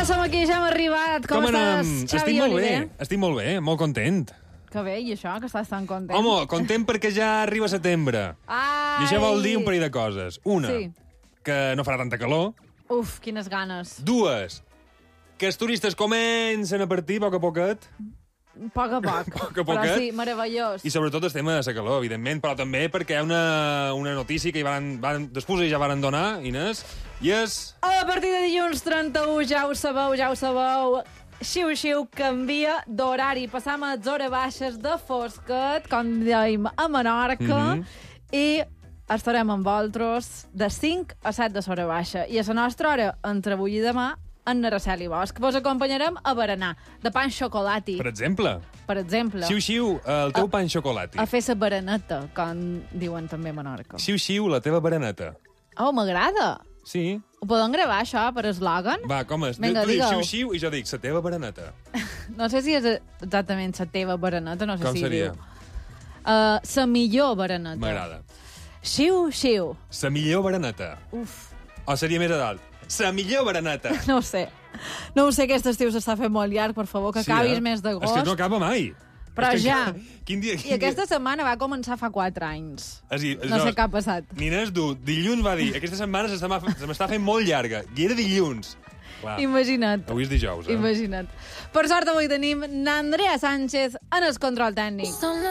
Ja som aquí, ja hem arribat. Com estàs, Xavi Oliver? Estic molt bé, molt content. Que bé, i això, que estàs tan content? Home, content perquè ja arriba setembre. Ai! I això vol dir un parell de coses. Una, Sí. que no farà tanta calor. Uf, quines ganes. Dues, que els turistes comencen a partir a poc a poquet. A poc a poc. Poc a Però poquet. sí, meravellós. I sobretot el tema de la calor, evidentment, però també perquè hi ha una notícia que després ja varen donar, Inés, i és... A partir de dilluns 31, ja ho sabeu, Xiu-xiu canvia d'horari. Passam a les hores baixes de fosquet, com dèiem, a Menorca, i estarem amb vosaltres de 5 a 7 de l'hora baixa. I a la nostra hora, entre avui i demà, en Naraceli Bosch. Vos acompanyarem a berenar, de pa amb xocolati, Per exemple, per exemple. xiu-xiu, el teu pa amb xocolati. A fer la bereneta, com diuen també a Menorca. Xiu-xiu, la teva bereneta. Oh, m'agrada. Sí. Ho podem gravar, això, per eslògan? Va, com és? Vinga, Tu dius digueu. xiu-xiu i jo dic, la teva bereneta. No sé si és exactament la teva bereneta, no sé Com si seria? diu. La millor bereneta. M'agrada. Xiu-xiu. La millor bereneta. Uf, O seria més a dalt. La millor bereneta. no ho sé. No ho sé, aquest estiu s'està fent molt llarg, per favor, que acabis mes És d'agost. que no acaba mai. Però És que ja. Quin dia... I aquesta setmana va començar fa 4 anys. No sé què ha passat. Ninés, dilluns va dir, aquesta setmana se m'està fent molt llarga. I era dilluns. Clar. Imagina't. Avui és dijous, eh? Imagina't. Per sort, avui tenim n'Andrea Sánchez en el control tècnic.